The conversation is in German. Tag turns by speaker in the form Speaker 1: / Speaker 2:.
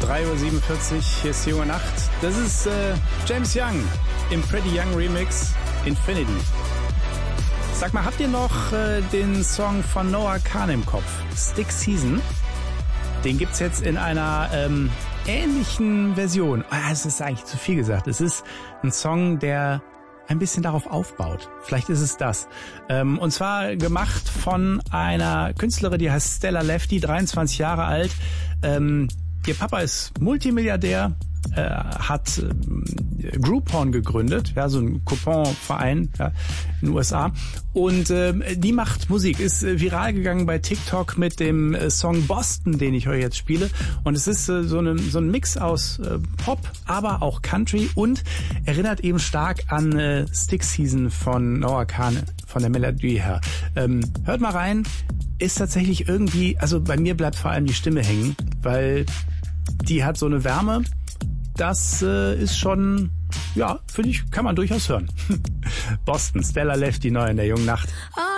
Speaker 1: 3:47 Uhr, hier ist die junge Nacht. Das ist James Young im Pretty Young Remix Infinity. Sag mal, habt ihr noch den Song von Noah Kahan im Kopf? Stick Season. Den gibt's jetzt in einer ähnlichen Version. Es ist eigentlich zu viel gesagt. Es ist ein Song, der ein bisschen darauf aufbaut. Vielleicht ist es das. Und zwar gemacht von einer Künstlerin, die heißt Stella Lefty, 23 Jahre alt. Ihr Papa ist Multimilliardär, hat Groupon gegründet, ja, so ein Couponverein, ja, in den USA. Und die macht Musik, ist viral gegangen bei TikTok mit dem Song Boston, den ich euch jetzt spiele. Und es ist so ein Mix aus Pop, aber auch Country und erinnert eben stark an Stick Season von Noah Kahan, von der Melodie her. Hört mal rein, ist tatsächlich irgendwie, also bei mir bleibt vor allem die Stimme hängen, weil die hat so eine Wärme. Das ist schon, ja, finde ich, kann man durchaus hören. Boston, Stella Lefty neu in der jungen Nacht.